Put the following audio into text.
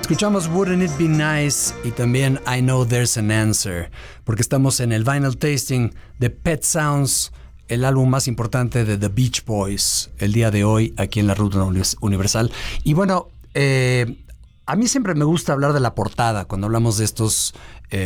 Escuchamos Wouldn't It Be Nice y también I Know There's an Answer, porque estamos en el Vinyl Tasting de Pet Sounds, el álbum más importante de The Beach Boys, el día de hoy aquí en la Ruta Universal. Y bueno, a mí siempre me gusta hablar de la portada cuando hablamos de estos